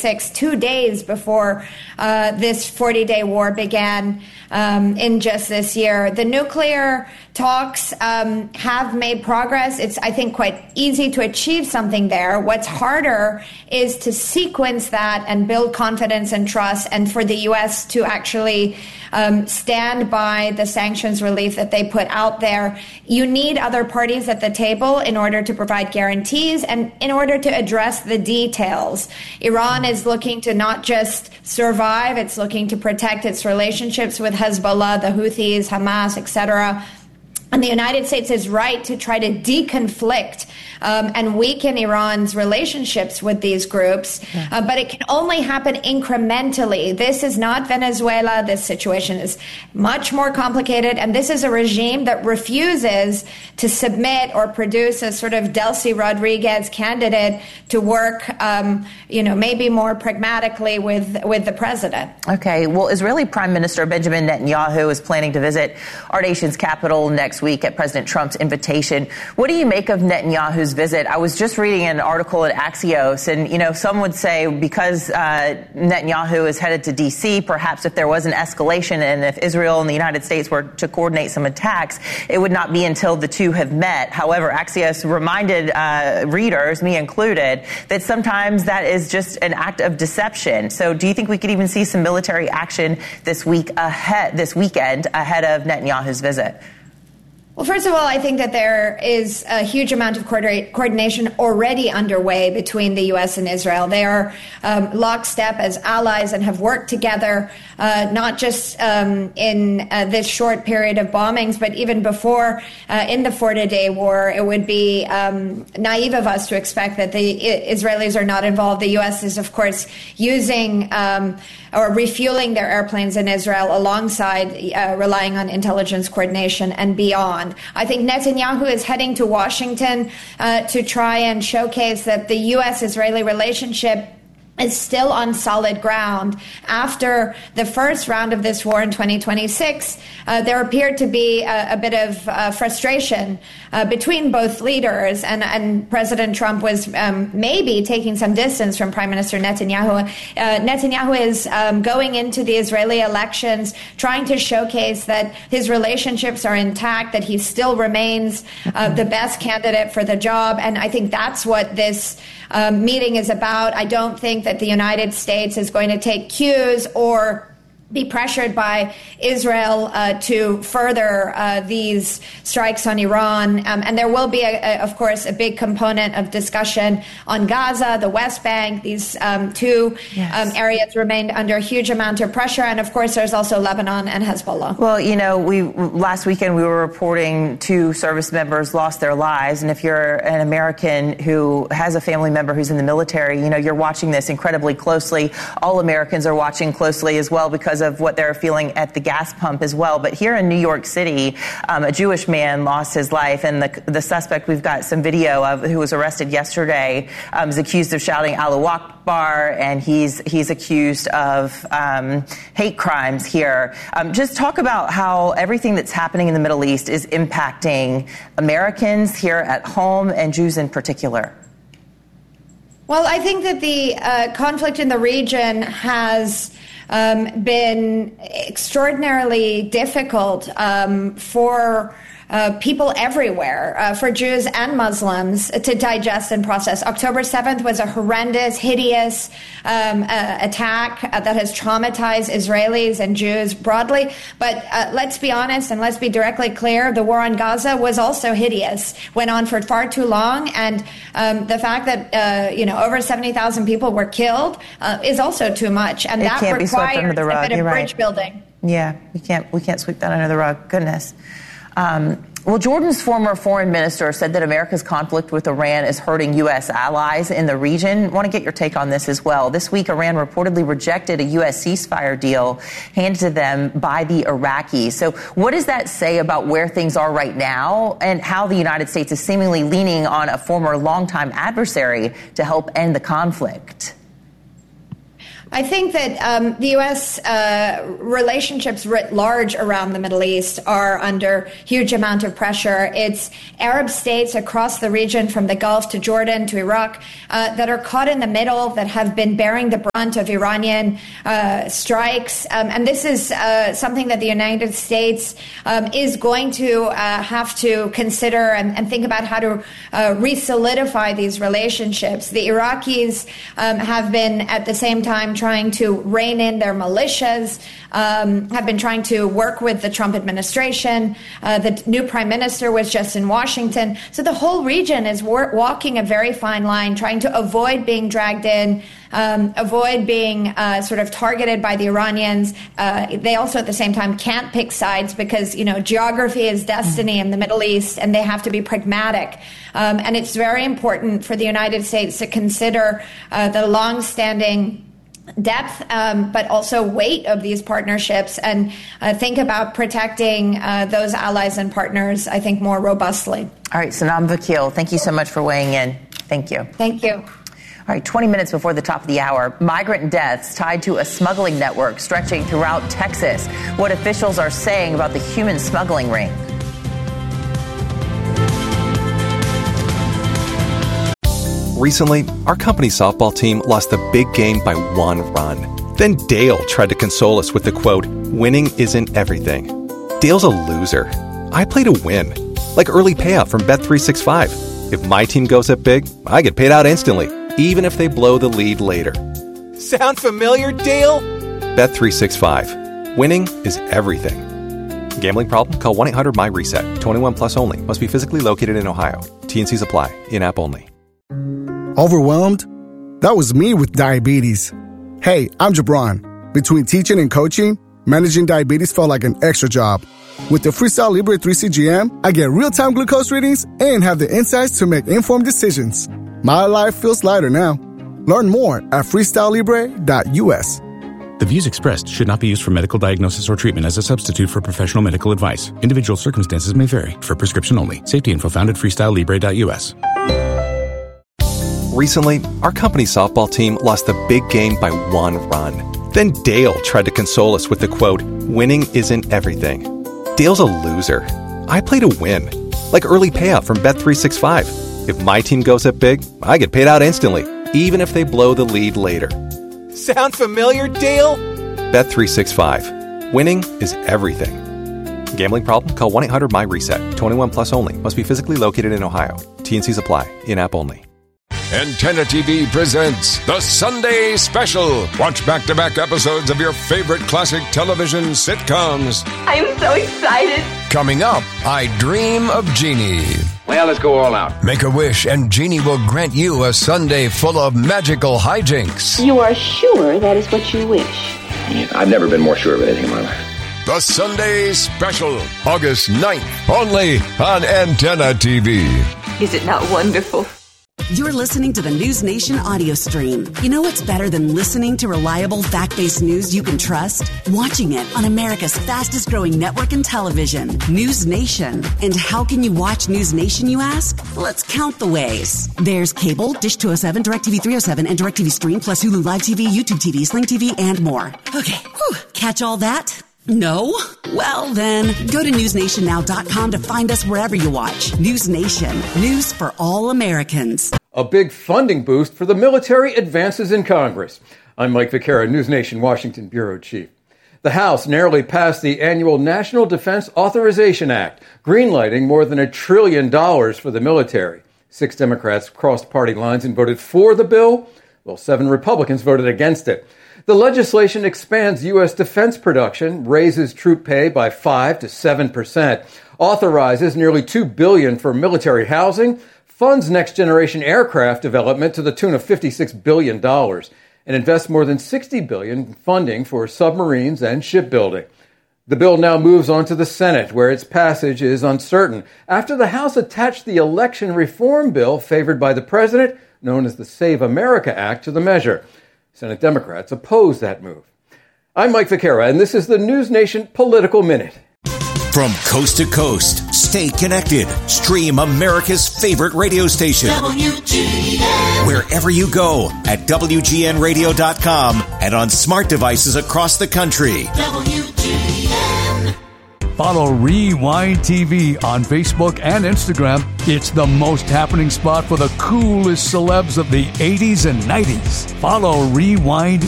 2026, 2 days before this 40-day war began in just this year. The nuclear talks have made progress. It's, I think, quite easy to achieve something there. What's harder is to sequence that and build confidence and trust, and for the U.S. to actually stand by the sanctions relief that they put out there. You need other parties at the table in order to provide guarantees and in order to address the details. Iran is looking to not just survive, it's looking to protect its relationships with Hezbollah, the Houthis, Hamas, etc. And the United States is right to try to deconflict and weaken Iran's relationships with these groups. But it can only happen incrementally. This is not Venezuela. This situation is much more complicated. And this is a regime that refuses to submit or produce a sort of Delcy Rodriguez candidate to work, maybe more pragmatically with the president. Okay. Well, Israeli Prime Minister Benjamin Netanyahu is planning to visit our nation's capital next week at President Trump's invitation. What do you make of Netanyahu's visit? I was just reading an article at Axios, and, some would say because Netanyahu is headed to D.C., perhaps if there was an escalation and if Israel and the United States were to coordinate some attacks, it would not be until the two have met. However, Axios reminded readers, me included, that sometimes that is just an act of deception. So do you think we could even see some military action this weekend ahead of Netanyahu's visit? Well, first of all, I think that there is a huge amount of coordination already underway between the U.S. and Israel. They are lockstep as allies and have worked together, not just in this short period of bombings, but even before in the 40-day war. It would be naive of us to expect that the Israelis are not involved. The U.S. is, of course, using or refueling their airplanes in Israel alongside relying on intelligence coordination and beyond. I think Netanyahu is heading to Washington to try and showcase that the U.S.-Israeli relationship is still on solid ground. After the first round of this war in 2026, there appeared to be a bit of frustration between both leaders, and President Trump was maybe taking some distance from Prime Minister Netanyahu. Netanyahu is going into the Israeli elections trying to showcase that his relationships are intact, that he still remains the best candidate for the job, and I think that's what this meeting is about. I don't think that the United States is going to take cues or be pressured by Israel to further these strikes on Iran. And there will be, of course, a big component of discussion on Gaza, the West Bank. These two areas remained under a huge amount of pressure. And, of course, there's also Lebanon and Hezbollah. Well, last weekend we were reporting 2 service members lost their lives. And if you're an American who has a family member who's in the military, you're watching this incredibly closely. All Americans are watching closely as well because of what they're feeling at the gas pump as well. But here in New York City, a Jewish man lost his life, and the suspect we've got some video of, who was arrested yesterday, is accused of shouting Allahu Akbar, and he's accused of hate crimes here. Just talk about how everything that's happening in the Middle East is impacting Americans here at home and Jews in particular. Well, I think that the conflict in the region has been extraordinarily difficult for people everywhere, for Jews and Muslims to digest and process. October 7th was a horrendous, hideous attack that has traumatized Israelis and Jews broadly. But let's be honest and let's be directly clear, the war on Gaza was also hideous, went on for far too long. And the fact that, over 70,000 people were killed is also too much. And that requires a bit of bridge building. Yeah, we can't sweep that under the rug. Goodness. Well, Jordan's former foreign minister said that America's conflict with Iran is hurting U.S. allies in the region. I want to get your take on this as well. This week, Iran reportedly rejected a U.S. ceasefire deal handed to them by the Iraqis. So what does that say about where things are right now and how the United States is seemingly leaning on a former longtime adversary to help end the conflict? I think that the U.S. Relationships writ large around the Middle East are under huge amount of pressure. It's Arab states across the region, from the Gulf to Jordan to Iraq, that are caught in the middle, that have been bearing the brunt of Iranian strikes. And this is something that the United States is going to have to consider and think about how to re-solidify these relationships. The Iraqis have been, at the same time, trying to rein in their militias, have been trying to work with the Trump administration. The new prime minister was just in Washington. So the whole region is walking a very fine line, trying to avoid being dragged in, avoid being sort of targeted by the Iranians. They also, at the same time, can't pick sides because, geography is destiny in the Middle East, and they have to be pragmatic. And it's very important for the United States to consider the long-standing depth, but also weight of these partnerships, and think about protecting those allies and partners, I think, more robustly. All right, Sanam Vakil, thank you so much for weighing in. Thank you. Thank you. All right, 20 minutes before the top of the hour, migrant deaths tied to a smuggling network stretching throughout Texas. What officials are saying about the human smuggling ring. Recently, our company's softball team lost the big game by 1 run. Then Dale tried to console us with the quote, "Winning isn't everything." Dale's a loser. I play to win, like early payout from Bet365. If my team goes up big, I get paid out instantly, even if they blow the lead later. Sound familiar, Dale? Bet365. Winning is everything. Gambling problem? Call 1-800-MY-RESET. 21 plus only. Must be physically located in Ohio. T&Cs apply. In-app only. Overwhelmed? That was me with diabetes. Hey, I'm Jabron. Between teaching and coaching, managing diabetes felt like an extra job. With the Freestyle Libre 3 CGM, I get real-time glucose readings and have the insights to make informed decisions. My life feels lighter now. Learn more at freestylelibre.us. The views expressed should not be used for medical diagnosis or treatment as a substitute for professional medical advice. Individual circumstances may vary. For prescription only. Safety info found at freestylelibre.us. Recently, our company's softball team lost the big game by 1 run. Then Dale tried to console us with the quote, "Winning isn't everything." Dale's a loser. I play to win, like early payout from Bet365. If my team goes up big, I get paid out instantly, even if they blow the lead later. Sound familiar, Dale? Bet365. Winning is everything. Gambling problem? Call 1-800-MY-RESET. 21 plus only. Must be physically located in Ohio. T&Cs apply. In-app only. Antenna TV presents The Sunday Special. Watch back-to-back episodes of your favorite classic television sitcoms. I'm so excited. Coming up, I Dream of Jeannie. Well, let's go all out. Make a wish and Jeannie will grant you a Sunday full of magical hijinks. You are sure that is what you wish? I've never been more sure of anything in my life. The Sunday Special, August 9th, only on Antenna TV. Is it not wonderful? You're listening to the News Nation audio stream. You know what's better than listening to reliable, fact-based news you can trust? Watching it on America's fastest-growing network in television, News Nation. And how can you watch News Nation, you ask? Let's count the ways. There's cable, Dish 207, DirecTV 307, and DirecTV Stream, plus Hulu Live TV, YouTube TV, Sling TV, and more. Okay, catch all that? No? Well, then, go to newsnationnow.com to find us wherever you watch. News Nation. News for all Americans. A big funding boost for the military advances in Congress. I'm Mike Vaquera, News Nation Washington Bureau Chief. The House narrowly passed the annual National Defense Authorization Act, greenlighting more than $1 trillion for the military. 6 Democrats crossed party lines and voted for the bill, while 7 Republicans voted against it. The legislation expands U.S. defense production, raises troop pay by 5 to 7%, authorizes nearly $2 billion for military housing, funds next-generation aircraft development to the tune of $56 billion, and invests more than $60 billion in funding for submarines and shipbuilding. The bill now moves on to the Senate, where its passage is uncertain, after the House attached the election reform bill favored by the president, known as the Save America Act, to the measure. Senate Democrats oppose that move. I'm Mike Vaquera, and this is the News Nation Political Minute. From coast to coast, Stay connected. Stream America's favorite radio station. WGN. Wherever you go at WGNradio.com and on smart devices across the country. WGN. Follow Rewind TV on Facebook and Instagram. It's the most happening spot for the coolest celebs of the 80s and 90s. Follow Rewind